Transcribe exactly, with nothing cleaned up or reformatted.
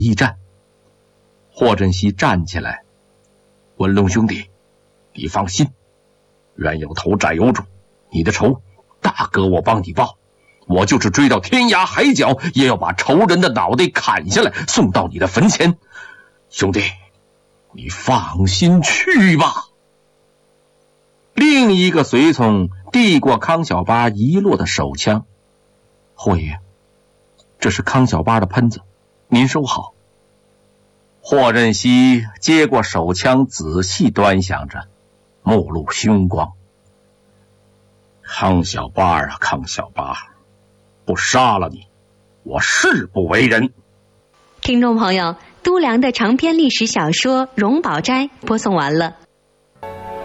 驿站。霍振熙站起来，文龙兄弟，你放心，冤有头债有主，你的仇大哥我帮你报，我就是追到天涯海角，也要把仇人的脑袋砍下来送到你的坟前。兄弟，你放心去吧。另一个随从递过康小八遗落的手枪，霍爷，这是康小八的喷子，您收好。霍振熙接过手枪，仔细端详着，目露凶光。康小八啊，康小八，不杀了你，我誓不为人。 听众朋友，都良的长篇历史小说《荣宝斋》播送完了。